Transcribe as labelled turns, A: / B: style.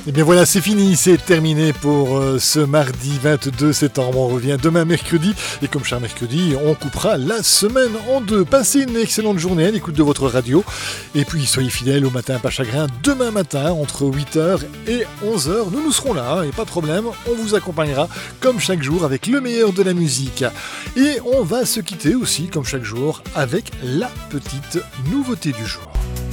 A: Et bien voilà, c'est fini, c'est terminé pour ce mardi 22 septembre. On revient demain mercredi et comme chaque mercredi, on coupera la semaine en deux. Passez une excellente journée à l'écoute de votre radio et puis soyez fidèles au matin pas chagrin. Demain matin, entre 8h et 11h, nous serons là et pas de problème, on vous accompagnera comme chaque jour avec le meilleur de la musique. Et on va se quitter aussi comme chaque jour avec la petite nouveauté du jour.